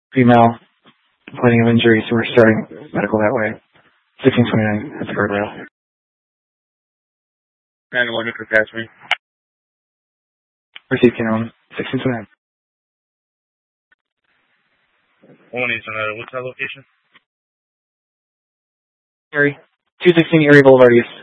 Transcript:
Female, complaining of injuries, so we're starting medical that way. 1629 at the guardrail. 9-1, you could pass me. Receive Cannon, 1629. 1 Eastern Letter, what's that location? Erie. 216 Erie Boulevard East.